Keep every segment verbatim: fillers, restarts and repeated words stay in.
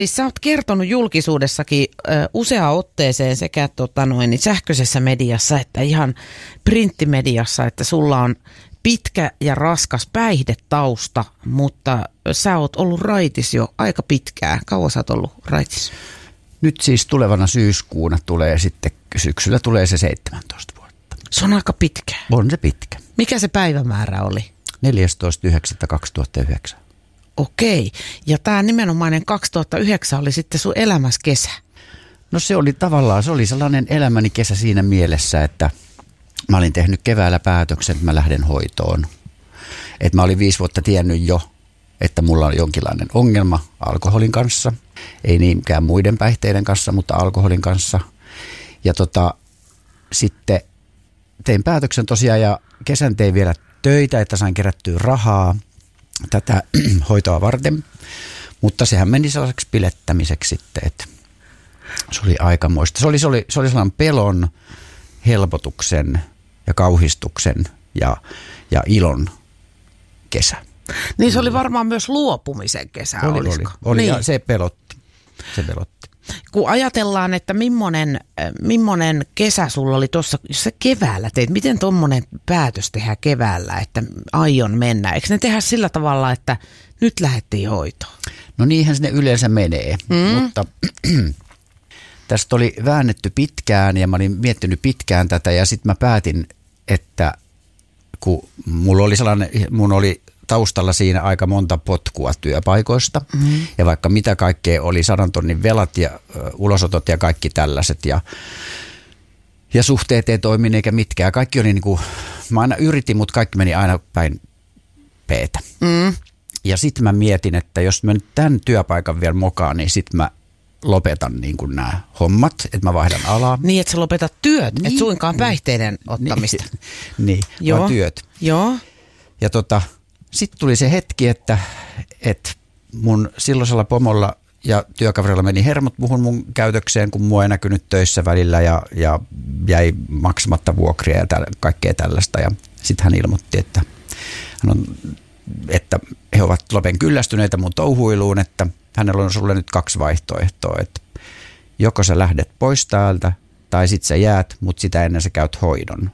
Sä oot kertonut julkisuudessakin ö, useaan otteeseen sekä tota noin, niin sähköisessä mediassa että ihan printtimediassa, että sulla on pitkä ja raskas päihdetausta, mutta sä oot ollut raitis jo aika pitkään. Kauan sä oot ollut raitis? Nyt siis tulevana syyskuuna tulee sitten, syksyllä tulee se seitsemäntoista vuotta. Se on aika pitkä. On se pitkä. Mikä se päivämäärä oli? neljästoista yhdeksättä kaksituhattayhdeksän. Okei. Ja tämä nimenomainen kaksituhattayhdeksän oli sitten sun elämässä kesä. No se oli tavallaan, se oli sellainen elämäni kesä siinä mielessä, että mä olin tehnyt keväällä päätöksen, että mä lähden hoitoon. Että mä olin viisi vuotta tiennyt jo, että mulla on jonkinlainen ongelma alkoholin kanssa. Ei niinkään muiden päihteiden kanssa, mutta alkoholin kanssa. Ja tota, sitten tein päätöksen tosiaan ja kesän tein vielä töitä, että sain kerättyä rahaa tätä hoitoa varten. Mutta sehän meni sellaiseksi pilettämiseksi sitten, että se oli aikamoista. Se oli, se oli, se oli sellainen pelon, helpotuksen ja kauhistuksen ja, ja ilon kesä. Niin se oli varmaan myös luopumisen kesä, oli, olisiko? Oli, oli niin. Ja se pelotti. Se pelotti. Kun ajatellaan, että millainen, millainen kesä sulla oli tuossa, jos sä keväällä teit, miten tuommoinen päätös tehdään keväällä, että aion mennä? Eikö ne tehdä sillä tavalla, että nyt lähdettiin hoitoon? No niinhän ne yleensä menee, mm. mutta tästä oli väännetty pitkään ja mä olin miettinyt pitkään tätä ja sitten mä päätin, että kun mulla oli sellainen, mun oli taustalla siinä aika monta potkua työpaikoista mm. ja vaikka mitä kaikkea oli, sadan tonnin velat ja ö, ulosotot ja kaikki tällaiset ja, ja suhteet ei toimine eikä mitkään. Kaikki oli niin kuin, mä aina yritin, mutta kaikki meni aina päin peetä. Mm. Ja sitten mä mietin, että jos mä nyt tämän työpaikan vielä mokaan, niin sitten mä lopetan niin kuin nämä hommat, että mä vaihdan alaa. Niin, että sä lopetat työt, niin, et suinkaan niin, päihteiden ottamista. Niin, niin Joo. vaan työt. Joo. Ja tota, sitten tuli se hetki, että, että mun silloisella pomolla ja työkaverilla meni hermot muhun mun käytökseen, kun mua ei näkynyt töissä välillä ja, ja jäi maksamatta vuokria ja täl, kaikkea tällaista. Ja sitten hän ilmoitti, että, hän on, että he ovat lopen kyllästyneitä mun touhuiluun, että hänellä on sulle nyt kaksi vaihtoehtoa, että joko sä lähdet pois täältä tai sit sä jäät, mutta sitä ennen sä käyt hoidon.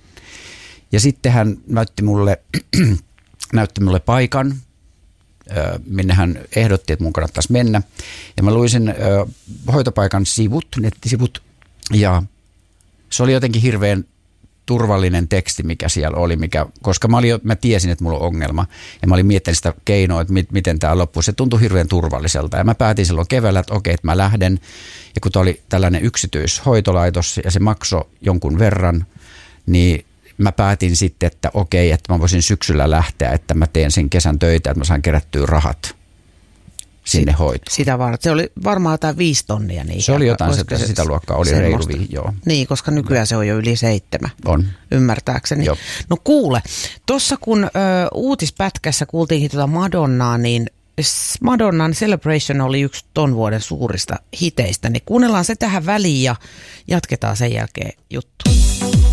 Ja sitten hän näytti mulle, näytti mulle paikan, minne hän ehdotti, että mun kannattaisi mennä. Ja mä luin sen hoitopaikan sivut, nettisivut, ja se oli jotenkin hirveän turvallinen teksti, mikä siellä oli, mikä, koska mä, olin, mä tiesin, että mulla on ongelma, ja mä olin miettinyt sitä keinoa, että mit, miten tämä loppui. Se tuntui hirveän turvalliselta, ja mä päätin silloin keväällä, että okei, että mä lähden, ja kun tämä oli tällainen yksityishoitolaitos, ja se maksoi jonkun verran, niin mä päätin sitten, että okei, että mä voisin syksyllä lähteä, että mä teen sen kesän töitä, että mä saan kerättyä rahat sinne hoitoon. Sitä varten. Se oli varmaan jotain viisi tonnia. Niin se oli jotain, sitä, sitä luokkaa oli reilu vi, joo. Niin, koska nykyään se on jo yli seitsemän. On. Ymmärtääkseni. Joo. No kuule, tuossa kun ö, uutispätkässä kuultiinkin tuota Madonnaa, niin Madonnan Celebration oli yksi ton vuoden suurista hiteistä. Niin kuunnellaan se tähän väliin ja jatketaan sen jälkeen juttu.